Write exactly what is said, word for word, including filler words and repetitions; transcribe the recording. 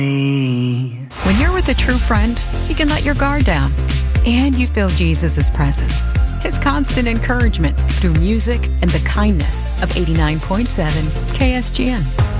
When you're with a true friend, you can let your guard down, and you feel Jesus' presence, His constant encouragement through music and the kindness of eighty-nine point seven K S G N.